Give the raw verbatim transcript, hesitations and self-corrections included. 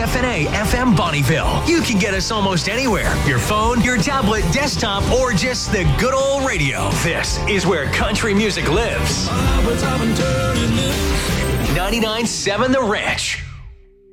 F N A F M Bonnieville. You can get us almost anywhere. Your phone, your tablet, desktop, or just the good old radio. This is where country music lives. ninety-nine point seven The Ranch.